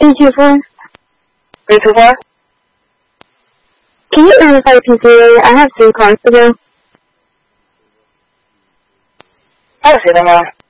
324? 324? Can you verify PCA? I have 3 calls to go. I don't see them,